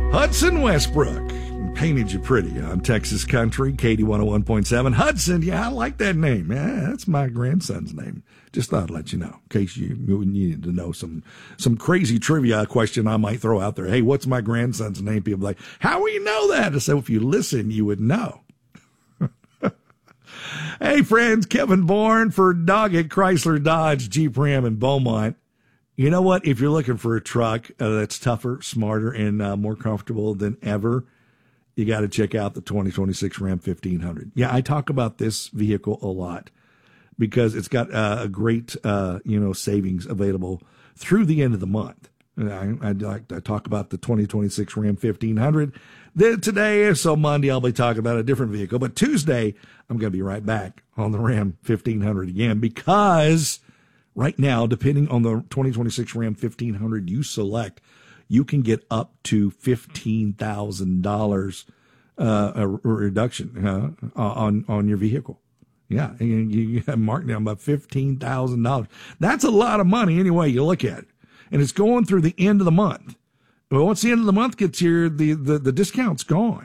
Hudson Westbrook painted you pretty on Texas Country, KD 101.7. Hudson, yeah, I like that name. Yeah, that's my grandson's name. Just thought I'd let you know, in case you needed to know some crazy trivia question I might throw out there. Hey, what's my grandson's name? People are like, how will you know that? I said, if you listen, you would know. Hey, friends, Kevin Bourne for Doggett Chrysler Dodge Jeep Ram in Beaumont. You know what? If you're looking for a truck that's tougher, smarter, and more comfortable than ever, you got to check out the 2026 Ram 1500. Yeah, I talk about this vehicle a lot because it's got a great, savings available through the end of the month. I talk about the 2026 Ram 1500. Then today, so Monday, I'll be talking about a different vehicle. But Tuesday, I'm going to be right back on the Ram 1500 again because right now, depending on the 2026 Ram 1500 you select, you can get up to $15,000 a reduction on your vehicle. Yeah, you have marked down about $15,000. That's a lot of money any way you look at it. And it's going through the end of the month. But once the end of the month gets here, the discount's gone.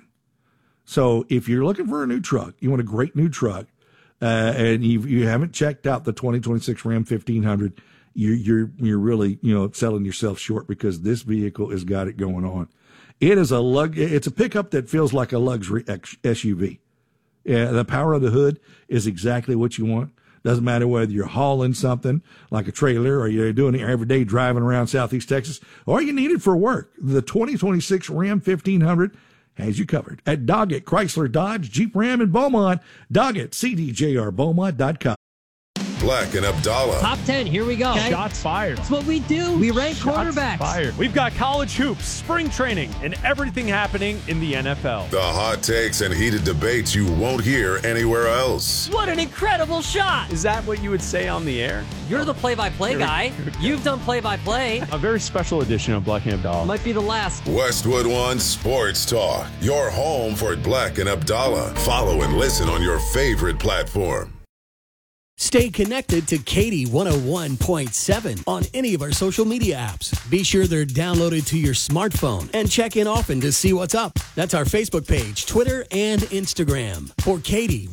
So if you're looking for a new truck, you want a great new truck, and you haven't checked out the 2026 Ram 1500, you're really selling yourself short because this vehicle has got it going on. It is it's a pickup that feels like a luxury SUV. Yeah, the power of the hood is exactly what you want. Doesn't matter whether you're hauling something like a trailer or you're doing it every day driving around Southeast Texas or you need it for work. The 2026 Ram 1500 has you covered at Doggett Chrysler Dodge Jeep Ram in Beaumont. Doggett, CDJRBeaumont.com. Black and Abdallah. Top 10, here we go. Okay. Shots fired. That's what we do. We rank quarterbacks. Fired. We've got college hoops, spring training, and everything happening in the NFL. The hot takes and heated debates you won't hear anywhere else. What an incredible shot. Is that what you would say on the air? You're the play-by-play guy. You've done play-by-play. A very special edition of Black and Abdallah. Might be the last. Westwood One Sports Talk. Your home for Black and Abdallah. Follow and listen on your favorite platform. Stay connected to KD 101.7 on any of our social media apps. Be sure they're downloaded to your smartphone and check in often to see what's up. That's our Facebook page, Twitter, and Instagram for KD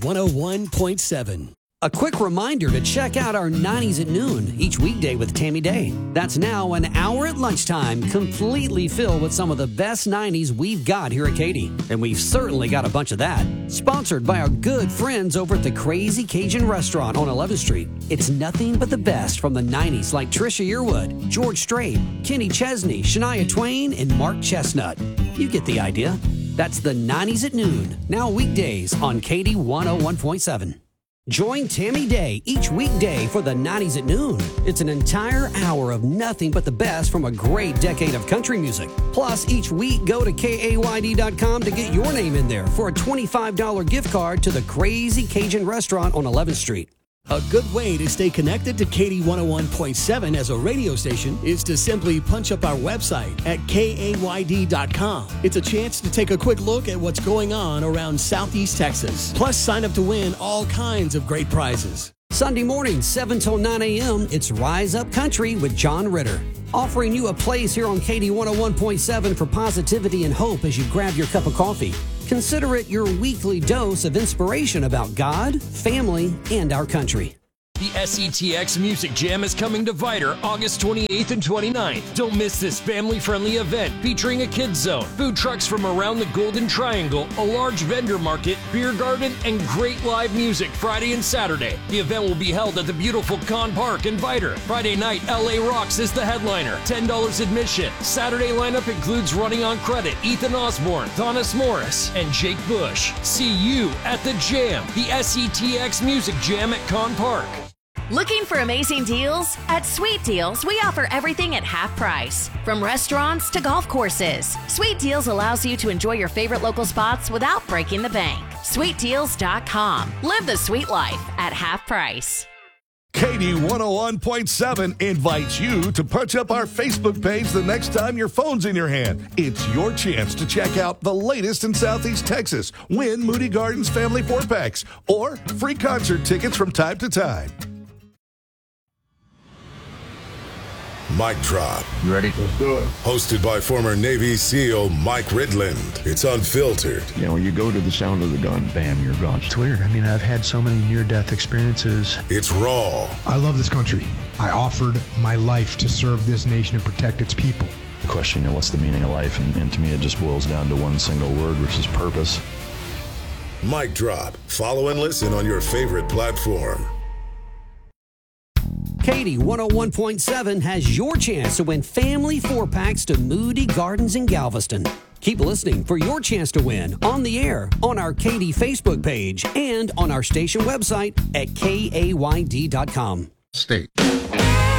101.7. A quick reminder to check out our 90s at noon each weekday with Tammy Day. That's now an hour at lunchtime, completely filled with some of the best 90s we've got here at Katy. And we've certainly got a bunch of that. Sponsored by our good friends over at the Crazy Cajun Restaurant on 11th Street. It's nothing but the best from the 90s like Trisha Yearwood, George Strait, Kenny Chesney, Shania Twain, and Mark Chestnut. You get the idea. That's the 90s at noon, now weekdays on Katy 101.7. Join Tammy Day each weekday for the 90s at noon. It's an entire hour of nothing but the best from a great decade of country music. Plus, each week, go to KAYD.com to get your name in there for a $25 gift card to the Crazy Cajun Restaurant on 11th Street. A good way to stay connected to KD 101.7 as a radio station is to simply punch up our website at KAYD.com. It's a chance to take a quick look at what's going on around Southeast Texas. Plus, sign up to win all kinds of great prizes. Sunday morning, 7 till 9 a.m., it's Rise Up Country with John Ritter. Offering you a place here on KD 101.7 for positivity and hope as you grab your cup of coffee. Consider it your weekly dose of inspiration about God, family, and our country. The SETX Music Jam is coming to Viter August 28th and 29th. Don't miss this family-friendly event featuring a kids zone, food trucks from around the Golden Triangle, a large vendor market, beer garden, and great live music Friday and Saturday. The event will be held at the beautiful Con Park in Viter. Friday night, LA Rocks is the headliner, $10 admission. Saturday lineup includes Running on Credit, Ethan Osborne, Thomas Morris, and Jake Bush. See you at the Jam, the SETX Music Jam at Con Park. Looking for amazing deals? At Sweet Deals, we offer everything at half price. From restaurants to golf courses, Sweet Deals allows you to enjoy your favorite local spots without breaking the bank. SweetDeals.com. Live the sweet life at half price. KD 101.7 invites you to punch up our Facebook page the next time your phone's in your hand. It's your chance to check out the latest in Southeast Texas, win Moody Gardens Family 4-packs, or free concert tickets from time to time. Mic Drop. You ready? Let's do it. Hosted by former Navy SEAL Mike Ridland. It's unfiltered. You know, when you go to the sound of the gun, bam, you're gone. It's weird. I mean, I've had so many near-death experiences. It's raw. I love this country. I offered my life to serve this nation and protect its people. The question, what's the meaning of life? And to me, it just boils down to one single word, which is purpose. Mic Drop. Follow and listen on your favorite platform. Katie 101.7 has your chance to win family 4-packs to Moody Gardens in Galveston. Keep listening for your chance to win on the air, on our Katie Facebook page, and on our station website at kayd.com. State.